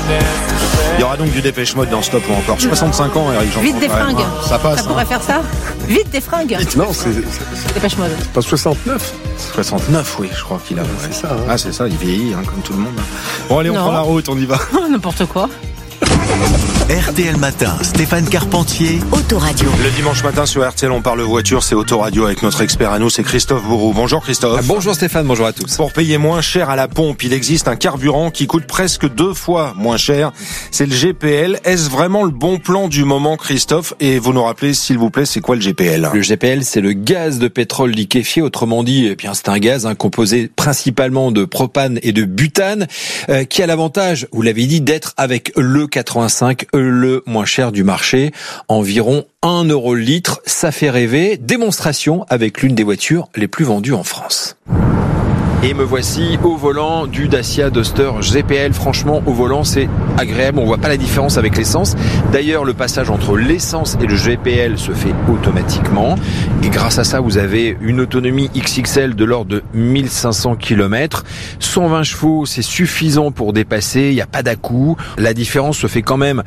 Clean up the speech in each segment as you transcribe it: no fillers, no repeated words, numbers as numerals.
Il y aura donc du Dépêche Mode dans Stop ou encore. 65 ans, Eric Jean. Vite des fringues. Ça passe. Ça pourrait faire ça. Vite des fringues. Non, c'est Dépêche Mode. pas 69. 69, oui, je crois qu'il a. C'est ça. Hein. Ah, c'est ça, il vieillit, comme tout le monde. Bon, allez, on prend la route, on y va. N'importe quoi. RTL Matin, Stéphane Carpentier, Autoradio. Le dimanche matin sur RTL, on parle voiture, c'est Autoradio avec notre expert à nous, c'est Christophe Bourou. Bonjour Christophe. Bonjour Stéphane, bonjour à tous. Pour payer moins cher à la pompe, il existe un carburant qui coûte presque 2 fois moins cher. C'est le GPL. Est-ce vraiment le bon plan du moment, Christophe? Et vous nous rappelez, s'il vous plaît, c'est quoi le GPL? Le GPL, c'est le gaz de pétrole liquéfié. Autrement dit, c'est un gaz composé principalement de propane et de butane, qui a l'avantage, vous l'avez dit, d'être avec le 85, le moins cher du marché, environ 1 euro le litre. Ça fait rêver. Démonstration avec l'une des voitures les plus vendues en France. Et me voici au volant du Dacia Duster GPL. Franchement, au volant, c'est agréable. On voit pas la différence avec l'essence. D'ailleurs, le passage entre l'essence et le GPL se fait automatiquement. Et grâce à ça, vous avez une autonomie XXL de l'ordre de 1500 km. 120 chevaux, c'est suffisant pour dépasser. Il n'y a pas d'à-coup. La différence se fait quand même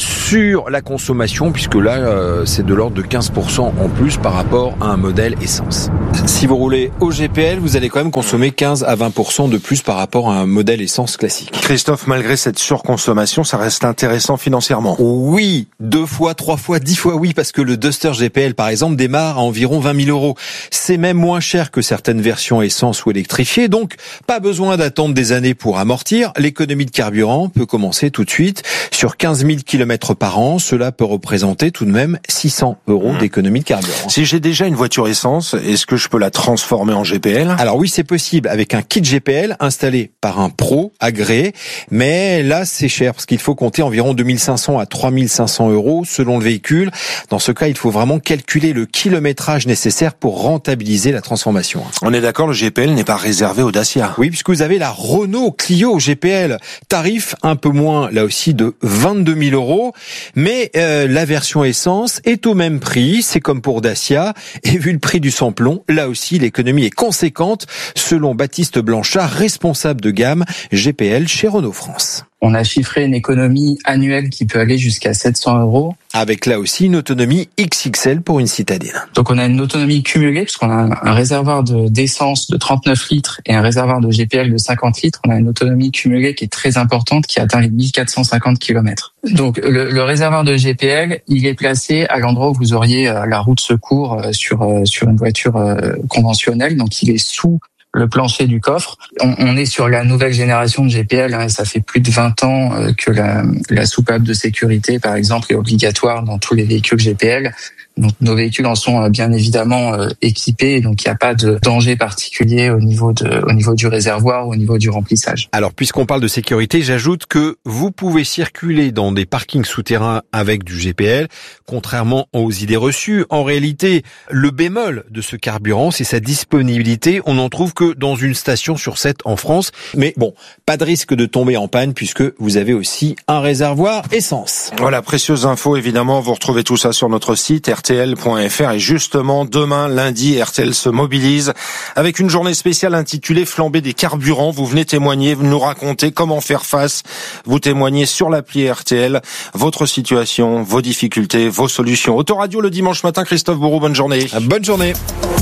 sur la consommation, puisque là, c'est de l'ordre de 15% en plus par rapport à un modèle essence. Si vous roulez au GPL, vous allez quand même consommer 15 à 20% de plus par rapport à un modèle essence classique. Christophe, malgré cette surconsommation, ça reste intéressant financièrement. Oui, 2 fois, 3 fois, 10 fois oui, parce que le Duster GPL, par exemple, démarre à environ 20 000 euros. C'est même moins cher que certaines versions essence ou électrifiées, donc pas besoin d'attendre des années pour amortir. L'économie de carburant peut commencer tout de suite. Sur 15 000 km par an, cela peut représenter tout de même 600 euros d'économie de carburant. Si j'ai déjà une voiture essence, est-ce que je peux la transformer en GPL? Alors oui, c'est possible avec un kit GPL installé par un pro agréé, mais là c'est cher parce qu'il faut compter environ 2500 à 3500 euros selon le véhicule. Dans ce cas, il faut vraiment calculer le kilométrage nécessaire pour rentabiliser la transformation. On est d'accord, le GPL n'est pas réservé au Dacia. Oui, puisque vous avez la Renault Clio GPL, tarif un peu moins là aussi de 22 000 euros, mais la version essence est au même prix, c'est comme pour Dacia, et vu le prix du sans-plomb, là aussi l'économie est conséquente selon Baptiste Blanchard, responsable de gamme GPL chez Renault France. On a chiffré une économie annuelle qui peut aller jusqu'à 700 euros. Avec là aussi une autonomie XXL pour une citadine. Donc on a une autonomie cumulée, puisqu'on a un réservoir d'essence de 39 litres et un réservoir de GPL de 50 litres. On a une autonomie cumulée qui est très importante, qui atteint les 1450 km. Donc le réservoir de GPL, il est placé à l'endroit où vous auriez la roue de secours sur une voiture conventionnelle. Donc il est sous le plancher du coffre. On est sur la nouvelle génération de GPL, et ça fait plus de 20 ans que la soupape de sécurité, par exemple, est obligatoire dans tous les véhicules GPL. Donc nos véhicules en sont bien évidemment équipés, donc il n'y a pas de danger particulier au niveau du réservoir ou au niveau du remplissage. Alors puisqu'on parle de sécurité, j'ajoute que vous pouvez circuler dans des parkings souterrains avec du GPL, contrairement aux idées reçues. En réalité, le bémol de ce carburant, c'est sa disponibilité. On n'en trouve que dans une station sur 7 en France. Mais bon, pas de risque de tomber en panne puisque vous avez aussi un réservoir essence. Voilà, précieuse info évidemment, vous retrouvez tout ça sur notre site rtl.fr, et justement demain lundi, RTL se mobilise avec une journée spéciale intitulée Flambée des carburants. Vous venez témoigner, vous nous racontez comment faire face, vous témoignez sur l'appli RTL votre situation, vos difficultés, vos solutions. Autoradio le dimanche matin, Christophe Bourou, bonne journée. Bonne journée.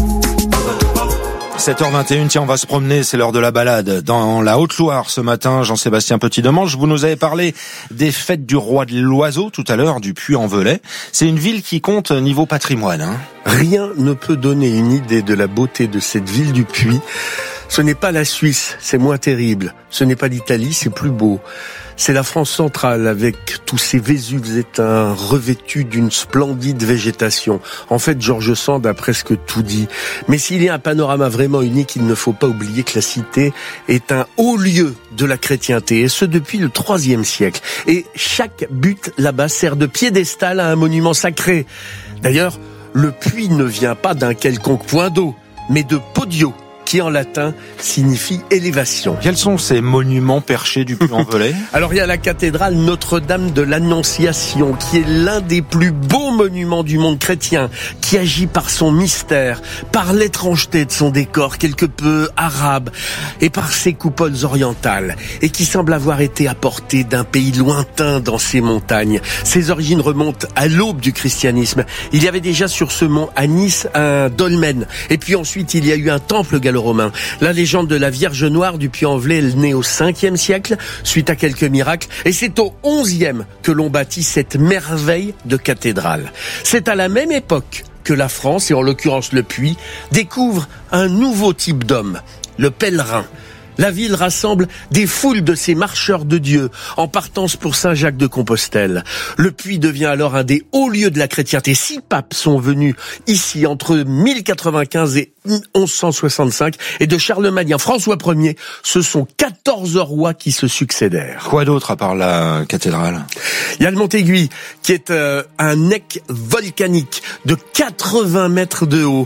7h21, tiens, on va se promener, c'est l'heure de la balade. Dans la Haute-Loire ce matin, Jean-Sébastien Petit-Demange, vous nous avez parlé des fêtes du roi de l'oiseau tout à l'heure, du Puy-en-Velay. C'est une ville qui compte niveau patrimoine. Rien ne peut donner une idée de la beauté de cette ville du Puy. Ce n'est pas la Suisse, c'est moins terrible. Ce n'est pas l'Italie, c'est plus beau. C'est la France centrale avec tous ces Vésuves éteints revêtus d'une splendide végétation. En fait, Georges Sand a presque tout dit. Mais s'il y a un panorama vraiment unique, il ne faut pas oublier que la cité est un haut lieu de la chrétienté, et ce depuis le IIIe siècle. Et chaque butte là-bas sert de piédestal à un monument sacré. D'ailleurs, le Puy ne vient pas d'un quelconque point d'eau, mais de Podio, qui en latin signifie élévation. Quels sont ces monuments perchés du Puy-en-Velay? Alors il y a la cathédrale Notre-Dame de l'Annonciation, qui est l'un des plus beaux monuments du monde chrétien, qui agit par son mystère, par l'étrangeté de son décor quelque peu arabe, et par ses coupoles orientales, et qui semble avoir été apporté d'un pays lointain dans ces montagnes. Ses origines remontent à l'aube du christianisme. Il y avait déjà sur ce mont à Nice un dolmen, et puis ensuite il y a eu un temple gallo-romain. La légende de la Vierge Noire du Puy-en-Velay est née au 5e siècle, suite à quelques miracles, et c'est au 11e que l'on bâtit cette merveille de cathédrale. C'est à la même époque que la France, et en l'occurrence le Puy, découvre un nouveau type d'homme, le pèlerin. La ville rassemble des foules de ces marcheurs de Dieu en partance pour Saint-Jacques-de-Compostelle. Le Puy devient alors un des hauts lieux de la chrétienté. 6 papes sont venus ici entre 1095 et 1165. Et de Charlemagne à François Ier, ce sont 14 rois qui se succédèrent. Quoi d'autre à part la cathédrale? Il y a le Mont-Aiguille, qui est un nec volcanique de 80 mètres de haut,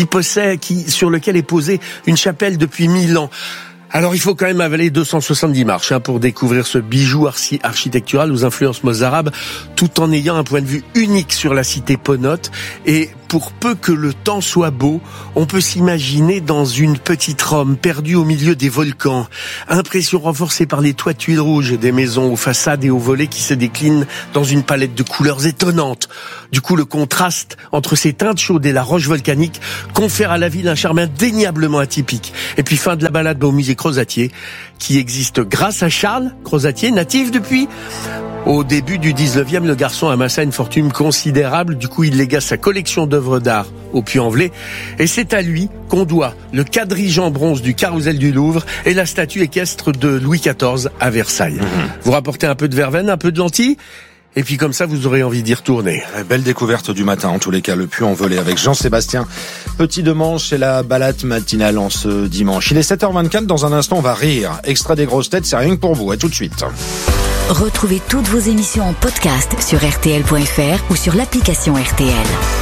sur lequel est posée une chapelle depuis 1000 ans. Alors il faut quand même avaler 270 marches pour découvrir ce bijou architectural aux influences mozarabes, tout en ayant un point de vue unique sur la cité ponote. Et pour peu que le temps soit beau, on peut s'imaginer dans une petite Rome perdue au milieu des volcans. Impression renforcée par les toits de tuiles rouges des maisons aux façades et aux volets qui se déclinent dans une palette de couleurs étonnantes. Du coup, le contraste entre ces teintes chaudes et la roche volcanique confère à la ville un charme indéniablement atypique. Et puis fin de la balade au musée Crozatier, qui existe grâce à Charles Crozatier, natif depuis... Au début du 19e, le garçon amassa une fortune considérable. Du coup, il légua sa collection d'œuvres d'art au Puy-en-Velay. Et c'est à lui qu'on doit le quadrige en bronze du Carrousel du Louvre et la statue équestre de Louis XIV à Versailles. Vous rapportez un peu de verveine, un peu de lentilles, et puis comme ça, vous aurez envie d'y retourner. Belle découverte du matin, en tous les cas, le Puy-en-Velay avec Jean-Sébastien Petit-Demange. C'est la balade matinale en ce dimanche. Il est 7h24, dans un instant, on va rire. Extrait des grosses têtes, c'est rien que pour vous. À tout de suite. Retrouvez toutes vos émissions en podcast sur RTL.fr ou sur l'application RTL.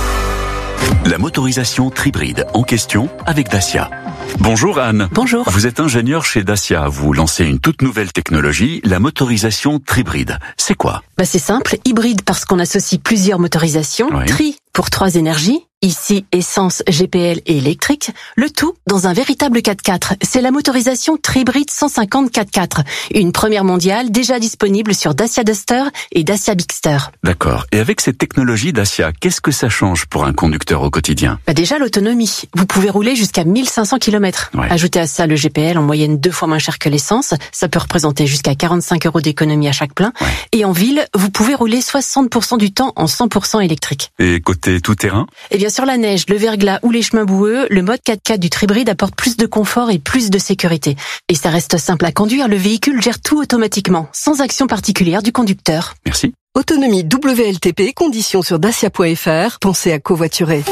La motorisation Tribride en question avec Dacia. Bonjour Anne. Bonjour. Vous êtes ingénieur chez Dacia. Vous lancez une toute nouvelle technologie, la motorisation Tribride. C'est quoi? C'est simple, hybride parce qu'on associe plusieurs motorisations, Oui. Tri pour 3 énergies, ici essence, GPL et électrique, le tout dans un véritable 4x4. C'est la motorisation Tribride 150 4x4, une première mondiale déjà disponible sur Dacia Duster et Dacia Bigster. D'accord. Et avec cette technologie Dacia, qu'est-ce que ça change pour un conducteur au quotidien? Déjà l'autonomie, vous pouvez rouler jusqu'à 1500 km. Ouais. Ajoutez à ça le GPL en moyenne 2 fois moins cher que l'essence, ça peut représenter jusqu'à 45 € d'économie à chaque plein. Ouais. Et en ville, vous pouvez rouler 60% du temps en 100% électrique. Et côté tout-terrain? Eh bien, sur la neige, le verglas ou les chemins boueux, le mode 4x4 du Tribride apporte plus de confort et plus de sécurité. Et ça reste simple à conduire, le véhicule gère tout automatiquement, sans action particulière du conducteur. Merci. Autonomie WLTP, conditions sur dacia.fr. Pensez à covoiturer.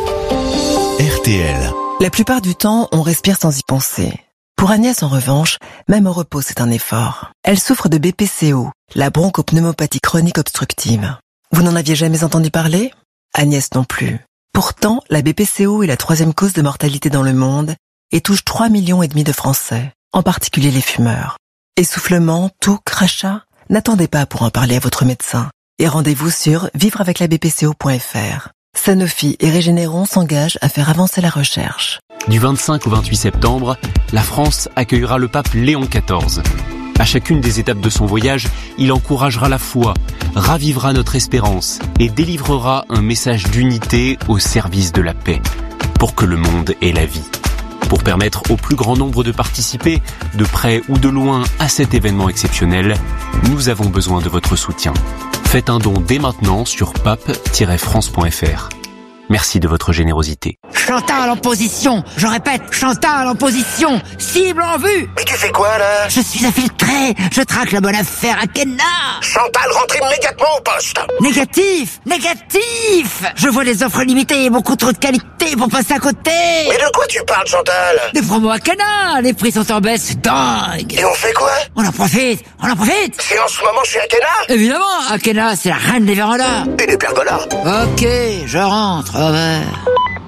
RTL. La plupart du temps, on respire sans y penser. Pour Agnès, en revanche, même au repos, c'est un effort. Elle souffre de BPCO, la bronchopneumopathie chronique obstructive. Vous n'en aviez jamais entendu parler? Agnès non plus. Pourtant, la BPCO est la 3e cause de mortalité dans le monde et touche 3,5 millions de Français, en particulier les fumeurs. Essoufflement, toux, crachat? N'attendez pas pour en parler à votre médecin. Et rendez-vous sur vivreaveclabpco.fr. Sanofi et Régénéron s'engagent à faire avancer la recherche. Du 25 au 28 septembre, la France accueillera le pape Léon XIV. À chacune des étapes de son voyage, il encouragera la foi, ravivera notre espérance et délivrera un message d'unité au service de la paix, pour que le monde ait la vie. Pour permettre au plus grand nombre de participer, de près ou de loin, à cet événement exceptionnel, nous avons besoin de votre soutien. Faites un don dès maintenant sur pape-france.fr. Merci de votre générosité. Chantal en position, je répète, Chantal en position, cible en vue. Mais tu fais quoi là? Je suis infiltré, je traque la bonne affaire à Kenna. Chantal, rentre immédiatement au poste. Négatif, négatif. Je vois les offres limitées et beaucoup trop de qualité pour passer à côté. Mais de quoi tu parles, Chantal? Des promos à Kenna, les prix sont en baisse dingue. Et on fait quoi? On en profite. C'est en ce moment chez Akena? Évidemment, Akena, c'est la reine des vérandas. Et des pergolas. Ok, je rentre, au revoir.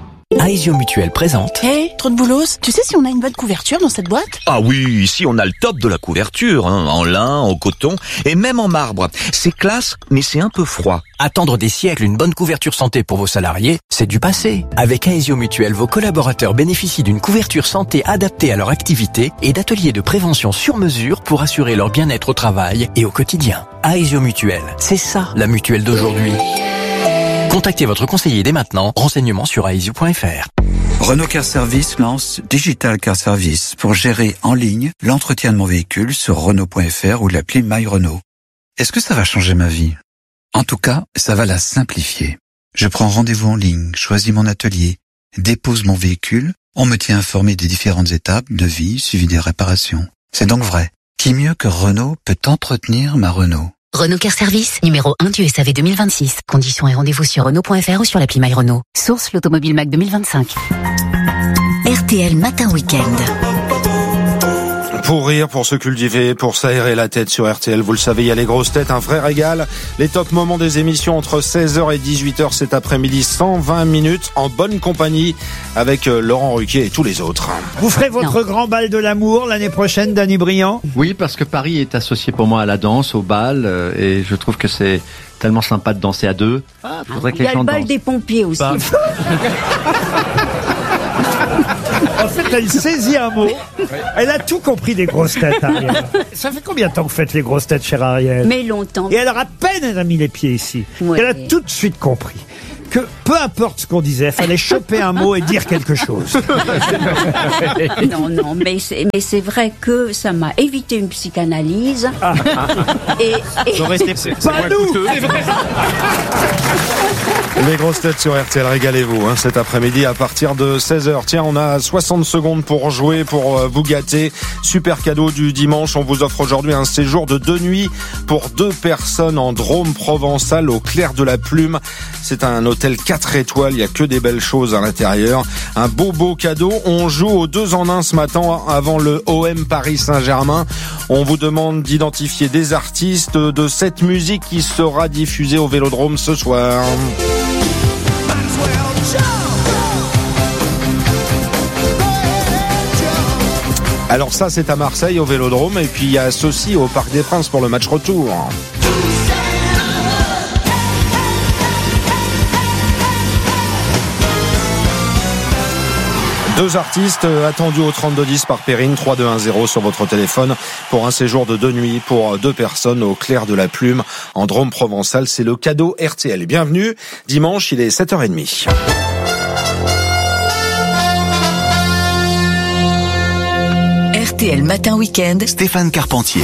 Aesio Mutuel présente. Hé, trop de boulos, tu sais si on a une bonne couverture dans cette boîte? Ah oui, ici on a le top de la couverture, en lin, en coton et même en marbre. C'est classe, mais c'est un peu froid. Attendre des siècles une bonne couverture santé pour vos salariés, c'est du passé. Avec Aesio Mutuel, vos collaborateurs bénéficient d'une couverture santé adaptée à leur activité et d'ateliers de prévention sur mesure pour assurer leur bien-être au travail et au quotidien. Aesio Mutuel, c'est ça la mutuelle d'aujourd'hui. Contactez votre conseiller dès maintenant. Renseignements sur aesio.fr. Renault Car Service lance Digital Car Service pour gérer en ligne l'entretien de mon véhicule sur Renault.fr ou l'appli My Renault. Est-ce que ça va changer ma vie? En tout cas, ça va la simplifier. Je prends rendez-vous en ligne, choisis mon atelier, dépose mon véhicule, on me tient informé des différentes étapes, devis, suivi des réparations. C'est donc vrai. Qui mieux que Renault peut entretenir ma Renault? Renault Car Service, numéro 1 du SAV 2026. Conditions et rendez-vous sur Renault.fr ou sur l'appli My Renault. Source l'Automobile Mac 2025. RTL Matin Week-end. Pour rire, pour se cultiver, pour s'aérer la tête sur RTL, vous le savez, il y a les grosses têtes, un vrai régal. Les top moments des émissions entre 16h et 18h cet après-midi, 120 minutes en bonne compagnie avec Laurent Ruquier et tous les autres. Vous ferez votre grand bal de l'amour l'année prochaine, Danny Briand? Oui, parce que Paris est associé pour moi à la danse, au bal, et je trouve que c'est tellement sympa de danser à deux. Faudrait que les gens dansent. Il y a le bal des pompiers aussi. En fait, elle saisit un mot. Elle a tout compris des grosses têtes, Ariel. Ça fait combien de temps que vous faites les grosses têtes, chère Ariel? Mais longtemps. Et alors, à peine elle a mis les pieds ici, Ouais. elle a tout de suite compris que peu importe ce qu'on disait, il fallait choper un mot et dire quelque chose. Non, mais c'est vrai que ça m'a évité une psychanalyse. Et c'est pas nous. Les grosses têtes sur RTL, régalez-vous cet après-midi à partir de 16h. Tiens, on a 60 secondes pour jouer, pour vous gâter. Super cadeau du dimanche, on vous offre aujourd'hui un séjour de 2 nuits pour 2 personnes en Drôme provençal au Clair de la Plume. C'est un hôtel 4 étoiles, il n'y a que des belles choses à l'intérieur. Un beau cadeau. On joue aux 2 en 1 ce matin avant le OM Paris Saint-Germain. On vous demande d'identifier des artistes de cette musique qui sera diffusée au Vélodrome ce soir. Alors ça, c'est à Marseille, au Vélodrome, et puis il y a ceci au Parc des Princes pour le match retour. Deux artistes attendus au 3210 par Perrine, 3210 sur votre téléphone pour un séjour de 2 nuits pour 2 personnes au Clair de la Plume en Drôme provençal. C'est le cadeau RTL. Bienvenue, dimanche, il est 7h30. RTL Matin Week-end. Stéphane Carpentier.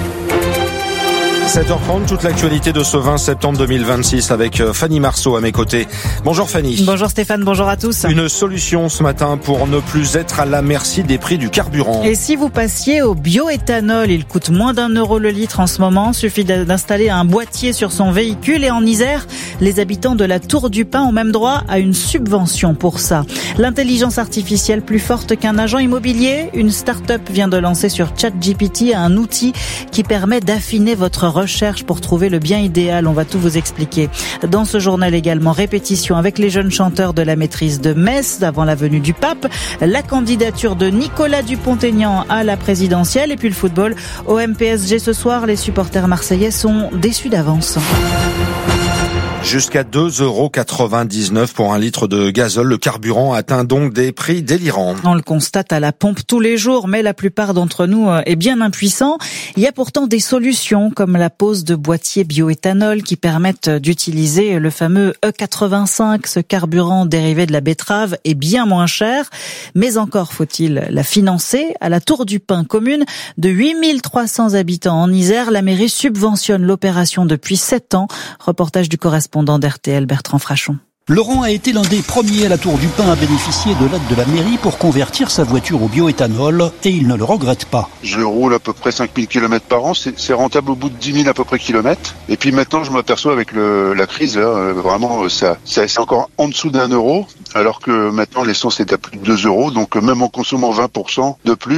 7h30, toute l'actualité de ce 20 septembre 2026 avec Fanny Marceau à mes côtés. Bonjour Fanny. Bonjour Stéphane, bonjour à tous. Une solution ce matin pour ne plus être à la merci des prix du carburant. Et si vous passiez au bioéthanol, il coûte moins d'€1 le litre en ce moment. Suffit d'installer un boîtier sur son véhicule et en Isère, les habitants de la Tour du Pin ont même droit à une subvention pour ça. L'intelligence artificielle plus forte qu'un agent immobilier, une start-up vient de lancer sur ChatGPT un outil qui permet d'affiner votre recherche pour trouver le bien idéal. On va tout vous expliquer. Dans ce journal également, répétition avec les jeunes chanteurs de la maîtrise de Metz avant la venue du pape, la candidature de Nicolas Dupont-Aignan à la présidentielle et puis le football. OM PSG ce soir, les supporters marseillais sont déçus d'avance. Jusqu'à 2,99 € pour un litre de gazole. Le carburant atteint donc des prix délirants. On le constate à la pompe tous les jours, mais la plupart d'entre nous est bien impuissant. Il y a pourtant des solutions comme la pose de boîtiers bioéthanol qui permettent d'utiliser le fameux E85, ce carburant dérivé de la betterave est bien moins cher. Mais encore faut-il la financer. À la Tour du Pin, commune de 8300 habitants en Isère, la mairie subventionne l'opération depuis 7 ans. Reportage du correspondant d'RTL, Bertrand Frachon. Laurent a été l'un des premiers à la Tour du Pin à bénéficier de l'aide de la mairie pour convertir sa voiture au bioéthanol et il ne le regrette pas. Je roule à peu près 5000 km par an, c'est rentable au bout de 10 000 à peu près kilomètres. Et puis maintenant je m'aperçois avec la crise, là, vraiment c'est encore en dessous d'€1, alors que maintenant l'essence est à plus de 2 €, donc même en consommant 20% de plus,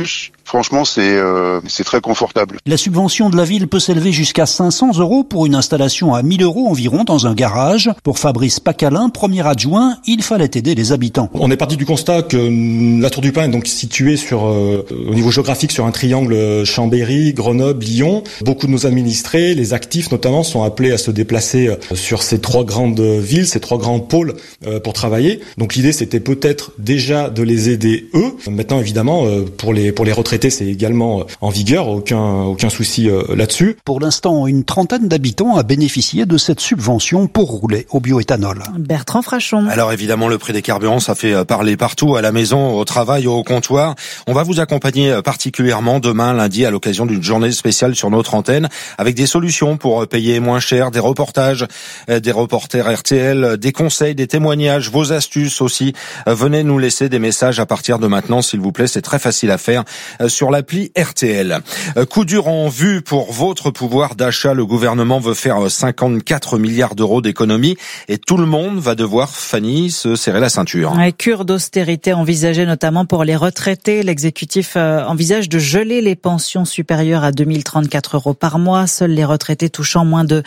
Franchement, c'est très confortable. La subvention de la ville peut s'élever jusqu'à 500 € pour une installation à 1000 € environ dans un garage. Pour Fabrice Pacalin, premier adjoint, il fallait aider les habitants. On est parti du constat que la Tour du Pin est donc située au niveau géographique sur un triangle Chambéry, Grenoble, Lyon. Beaucoup de nos administrés, les actifs notamment, sont appelés à se déplacer sur ces 3 grandes villes, ces 3 grands pôles pour travailler. Donc l'idée, c'était peut-être déjà de les aider eux. Maintenant, évidemment, pour les retraités, c'est également en vigueur, aucun souci là-dessus. Pour l'instant, une trentaine d'habitants a bénéficié de cette subvention pour rouler au bioéthanol. Bertrand Frachon. Alors évidemment, le prix des carburants, ça fait parler partout, à la maison, au travail, au comptoir. On va vous accompagner particulièrement demain, lundi, à l'occasion d'une journée spéciale sur notre antenne, avec des solutions pour payer moins cher, des reportages, des reporters RTL, des conseils, des témoignages, vos astuces aussi. Venez nous laisser des messages à partir de maintenant, s'il vous plaît. C'est très facile à faire sur l'appli RTL. Coup dur en vue pour votre pouvoir d'achat. Le gouvernement veut faire 54 milliards d'euros d'économies et tout le monde va devoir, Fanny, se serrer la ceinture. Cure d'austérité envisagée notamment pour les retraités. L'exécutif envisage de geler les pensions supérieures à 2034 € par mois. Seuls les retraités touchant moins de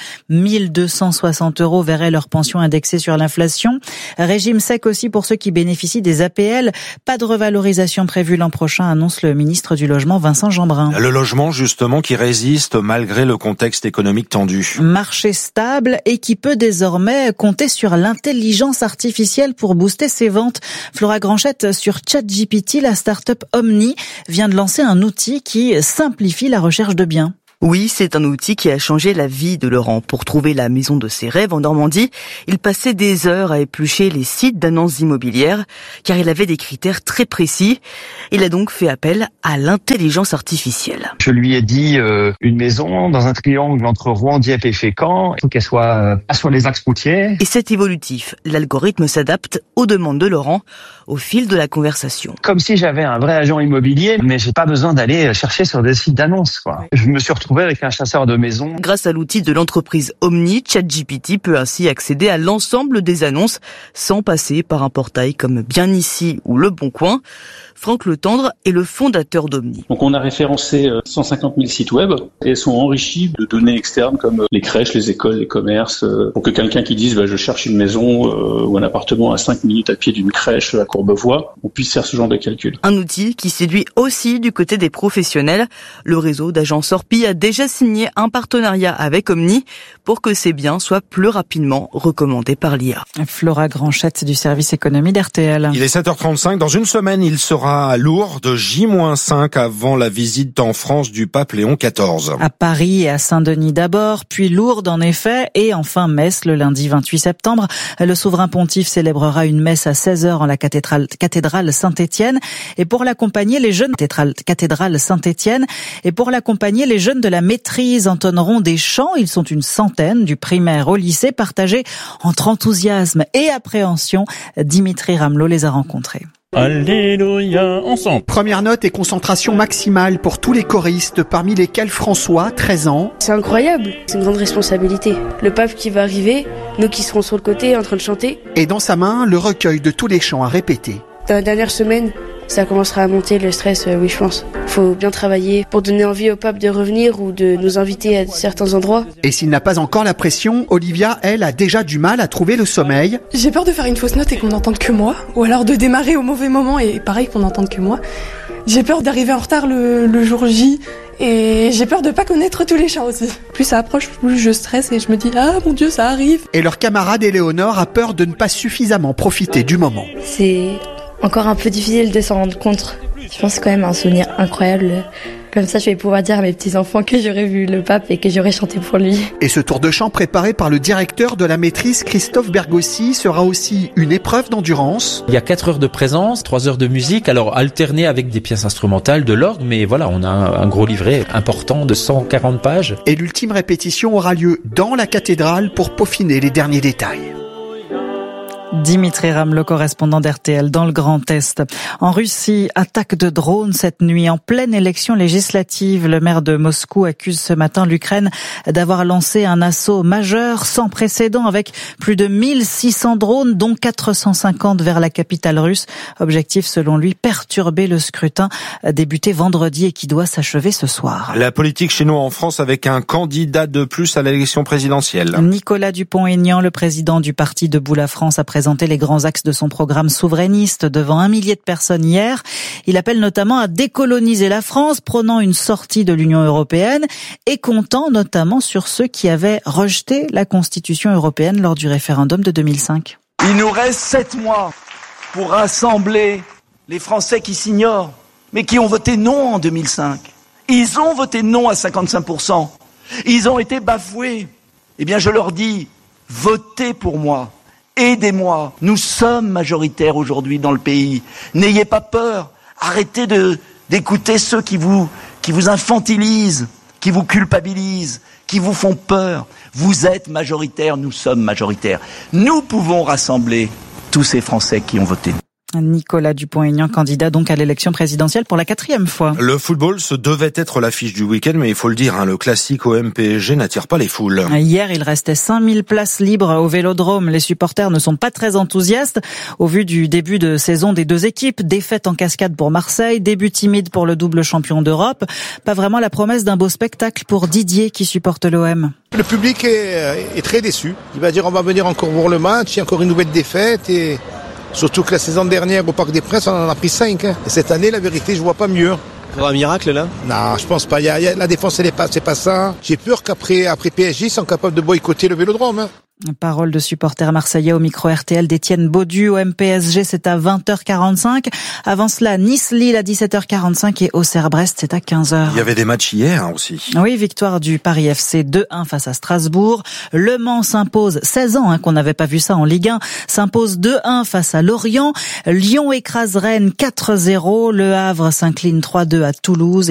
1260 € verraient leur pension indexée sur l'inflation. Régime sec aussi pour ceux qui bénéficient des APL. Pas de revalorisation prévue l'an prochain, annonce le ministre du Logement Vincent Jeanbrun. Le logement justement qui résiste malgré le contexte économique tendu. Marché stable et qui peut désormais compter sur l'intelligence artificielle pour booster ses ventes. Flora Granchette, sur ChatGPT, la start-up Omni vient de lancer un outil qui simplifie la recherche de biens. Oui, c'est un outil qui a changé la vie de Laurent. Pour trouver la maison de ses rêves en Normandie, il passait des heures à éplucher les sites d'annonces immobilières, car il avait des critères très précis. Il a donc fait appel à l'intelligence artificielle. Je lui ai dit une maison dans un triangle entre Rouen, Dieppe et Fécamp. Il faut qu'elle soit sur les axes routiers. Et c'est évolutif. L'algorithme s'adapte aux demandes de Laurent au fil de la conversation. Comme si j'avais un vrai agent immobilier, mais j'ai pas besoin d'aller chercher sur des sites d'annonces, quoi. Je me suis retrouvé avec un chasseur de maison. Grâce à l'outil de l'entreprise Omni, ChatGPT peut ainsi accéder à l'ensemble des annonces sans passer par un portail comme Bien Ici ou Le Bon Coin. Franck Le Tendre est le fondateur d'Omni. Donc on a référencé 150 000 sites web et sont enrichis de données externes comme les crèches, les écoles, les commerces, pour que quelqu'un qui dise je cherche une maison ou un appartement à 5 minutes à pied d'une crèche à Courbevoie, on puisse faire ce genre de calcul. Un outil qui séduit aussi du côté des professionnels. Le réseau d'agences Orpi a déjà signé un partenariat avec Omni pour que ces biens soient plus rapidement recommandés par l'IA. Flora Granchette du service économie d'RTL. Il est 7h35. Dans une semaine, il sera à Lourdes, J-5 avant la visite en France du pape Léon XIV. À Paris et à Saint-Denis d'abord, puis Lourdes en effet, et enfin Metz le lundi 28 septembre. Le souverain pontife célébrera une messe à 16h en la cathédrale Saint-Étienne. Et pour l'accompagner, les jeunes de la maîtrise entonneront des chants. Ils sont une centaine, du primaire au lycée, partagés entre enthousiasme et appréhension. Dimitri Ramelot les a rencontrés. Alléluia, ensemble. Première note et concentration maximale pour tous les choristes, parmi lesquels François, 13 ans. C'est incroyable, c'est une grande responsabilité. Le pape qui va arriver, nous qui serons sur le côté en train de chanter. Et dans sa main, le recueil de tous les chants à répéter. Dans la dernière semaine, ça commencera à monter le stress, oui je pense. Faut bien travailler pour donner envie au pape de revenir ou de nous inviter à certains endroits. Et s'il n'a pas encore la pression, Olivia, elle, a déjà du mal à trouver le sommeil. J'ai peur de faire une fausse note et qu'on n'entende que moi, ou alors de démarrer au mauvais moment et pareil qu'on n'entende que moi. J'ai peur d'arriver en retard le jour J et j'ai peur de pas connaître tous les chants aussi. Plus ça approche, plus je stresse et je me dis « Ah mon Dieu, ça arrive !» Et leur camarade Éléonore a peur de ne pas suffisamment profiter du moment. C'est encore un peu difficile de s'en rendre compte. Je pense quand même un souvenir incroyable. Comme ça, je vais pouvoir dire à mes petits-enfants que j'aurais vu le pape et que j'aurais chanté pour lui. Et ce tour de chant préparé par le directeur de la maîtrise, Christophe Bergossi, sera aussi une épreuve d'endurance. Il y a 4 heures de présence, 3 heures de musique, alors alterné avec des pièces instrumentales, de l'orgue, mais voilà, on a un gros livret important de 140 pages. Et l'ultime répétition aura lieu dans la cathédrale pour peaufiner les derniers détails. Dimitri Ram, le correspondant d'RTL dans le Grand Est. En Russie, attaque de drones cette nuit en pleine élection législative. Le maire de Moscou accuse ce matin l'Ukraine d'avoir lancé un assaut majeur sans précédent avec plus de 1600 drones, dont 450 vers la capitale russe. Objectif, selon lui, perturber le scrutin débuté vendredi et qui doit s'achever ce soir. La politique chez nous en France avec un candidat de plus à l'élection présidentielle. Nicolas Dupont-Aignan, le président du parti Debout la France, a présenté les grands axes de son programme souverainiste devant 1 millier de personnes hier. Il appelle notamment à décoloniser la France, prônant une sortie de l'Union européenne et comptant notamment sur ceux qui avaient rejeté la Constitution européenne lors du référendum de 2005. Il nous reste 7 mois pour rassembler les Français qui s'ignorent, mais qui ont voté non en 2005. Ils ont voté non à 55%. Ils ont été bafoués. Eh bien, je leur dis, votez pour moi. Aidez-moi, nous sommes majoritaires aujourd'hui dans le pays. N'ayez pas peur, arrêtez d'écouter ceux qui vous infantilisent, qui vous culpabilisent, qui vous font peur. Vous êtes majoritaires, nous sommes majoritaires. Nous pouvons rassembler tous ces Français qui ont voté. Nicolas Dupont-Aignan, candidat donc à l'élection présidentielle pour la 4e fois. Le football, ce devait être l'affiche du week-end, mais il faut le dire, le classique OM-PSG n'attire pas les foules. Hier, il restait 5000 places libres au Vélodrome. Les supporters ne sont pas très enthousiastes au vu du début de saison des deux équipes. Défaite en cascade pour Marseille, début timide pour le double champion d'Europe. Pas vraiment la promesse d'un beau spectacle pour Didier qui supporte l'OM. Le public est très déçu. Il va dire on va venir encore voir le match, il y a encore une nouvelle défaite et... Surtout que la saison dernière, au Parc des Princes, on en a pris 5. Et cette année, la vérité, je vois pas mieux. Il y aura un miracle là ? Non, je pense pas. La défense, c'est pas ça. J'ai peur qu'après PSG, ils sont capables de boycotter le Vélodrome. Parole de supporter marseillais au micro RTL d'Étienne Baudu. Au MPSG, c'est à 20h45. Avant cela, Nice-Lille à 17h45 et Auxerre-Brest, c'est à 15h. Il y avait des matchs hier aussi. Oui, victoire du Paris FC 2-1 face à Strasbourg. Le Mans s'impose, 16 ans qu'on n'avait pas vu ça en Ligue 1, s'impose 2-1 face à Lorient. Lyon écrase Rennes 4-0. Le Havre s'incline 3-2 à Toulouse.